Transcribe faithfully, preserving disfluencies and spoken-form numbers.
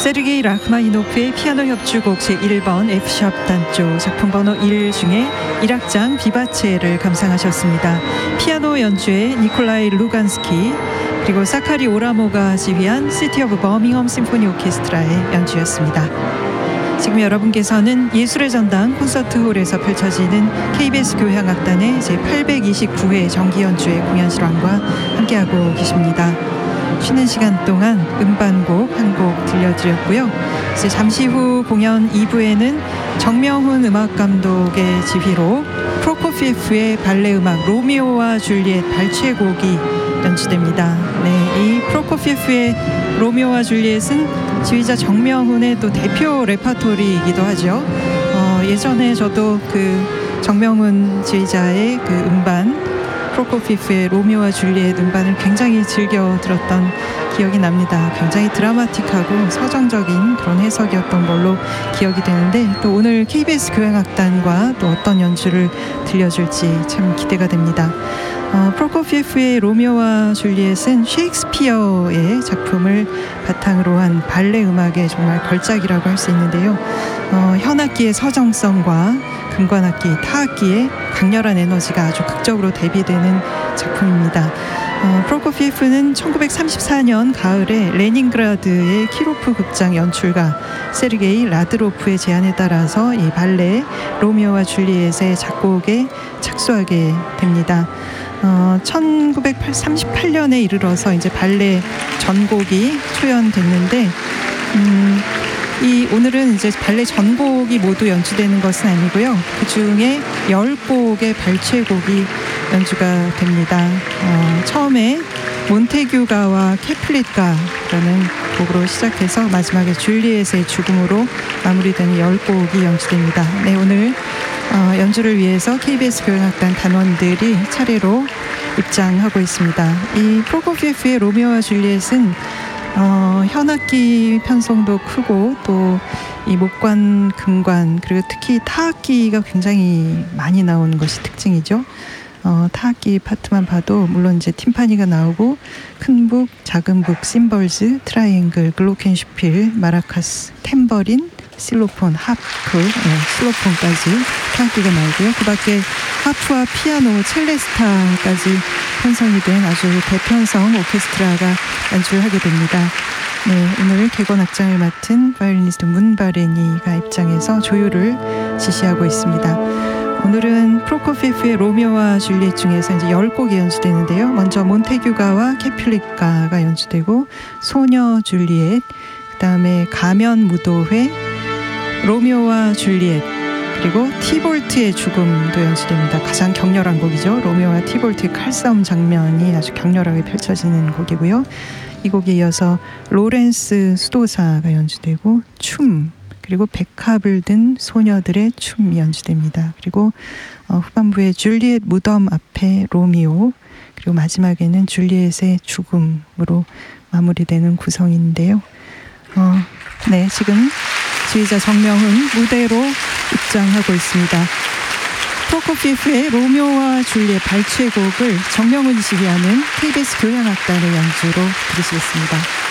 세르게이 라흐마니노프의 피아노 협주곡 제일 번 F샵 단조 작품 번호 일 중에 일 악장 비바체를 감상하셨습니다. 피아노 연주에 니콜라이 루간스키 그리고 사카리 오라모가 지휘한 시티 오브 버밍엄 심포니 오케스트라의 연주였습니다. 지금 여러분께서는 예술의 전당 콘서트홀에서 펼쳐지는 케이비에스 교향악단의 제팔백이십구 회 정기 연주회 공연 실황과 함께하고 계십니다. 쉬는 시간 동안 음반곡 한 곡 들려드렸고요. 이제 잠시 후 공연 이 부에는 정명훈 음악감독의 지휘로 프로코피에프의 발레 음악 로미오와 줄리엣 발췌곡이 연주됩니다. 네, 이 프로코피에프의 로미오와 줄리엣은 지휘자 정명훈의 또 대표 레파토리이기도 하죠. 어, 예전에 저도 그 정명훈 지휘자의 그 음반 프로코피에프의 로미오와 줄리엣 음반을 굉장히 즐겨 들었던 기억이 납니다. 굉장히 드라마틱하고 서정적인 그런 해석이었던 걸로 기억이 되는데 또 오늘 케이비에스 교향악단과 또 어떤 연주를 들려줄지 참 기대가 됩니다. 어, 프로코피에프의 로미오와 줄리엣은 셰익스피어의 작품을 바탕으로 한 발레 음악의 정말 걸작이라고 할 수 있는데요. 어, 현악기의 서정성과 금관악기, 타악기의 강렬한 에너지가 아주 극적으로 대비되는 작품입니다. 어, 프로코피에프는 천구백삼십사 년 가을에 레닌그라드의 키로프 극장 연출가 세르게이 라드로프의 제안에 따라서 이 발레 로미오와 줄리엣의 작곡에 착수하게 됩니다. 어, 천구백삼십팔 년에 이르러서 이제 발레 전곡이 초연됐는데 음, 이 오늘은 이제 발레 전곡이 모두 연주되는 것은 아니고요. 그 중에 열 곡의 발췌곡이 연주가 됩니다. 어, 처음에 몬테규가와 캐플릿가라는 곡으로 시작해서 마지막에 줄리엣의 죽음으로 마무리되는 열 곡이 연주됩니다. 네, 오늘 어, 연주를 위해서 케이비에스 교향악단 단원들이 차례로 입장하고 있습니다. 이 프로코피에프의 로미오와 줄리엣은 어, 현악기 편성도 크고 또 이 목관, 금관 그리고 특히 타악기가 굉장히 많이 나오는 것이 특징이죠. 어, 타악기 파트만 봐도 물론 이제 팀파니가 나오고 큰 북, 작은 북, 심벌즈, 트라이앵글, 글로켄슈필, 마라카스, 탬버린, 실로폰, 하프, 네, 실로폰까지 타악기가 나오고요. 그 밖에 하프와 피아노, 첼레스타까지 편성이 된 아주 대편성 오케스트라가 연주를 하게 됩니다. 네, 오늘 객원 악장을 맡은 바이올리니스트 문바레니가 입장해서 조율을 지시하고 있습니다. 오늘은 프로코피에프의 로미오와 줄리엣 중에서 이제 열 곡이 연주되는데요. 먼저 몬테규가와 캐플릿가가 연주되고 소녀 줄리엣, 그 다음에 가면 무도회, 로미오와 줄리엣, 그리고 티볼트의 죽음도 연주됩니다. 가장 격렬한 곡이죠. 로미오와 티볼트의 칼싸움 장면이 아주 격렬하게 펼쳐지는 곡이고요. 이 곡에 이어서 로렌스 수도사가 연주되고 춤, 그리고 백합을 든 소녀들의 춤이 연주됩니다. 그리고 어, 후반부에 줄리엣 무덤 앞에 로미오, 그리고 마지막에는 줄리엣의 죽음으로 마무리되는 구성인데요. 어, 네, 지금 지휘자 정명훈 무대로 입장하고 있습니다. 프로코피에프의 로미오와 줄리엣 발췌곡을 정명훈이 지휘하는 케이비에스 교향악단의 연주로 들으시겠습니다.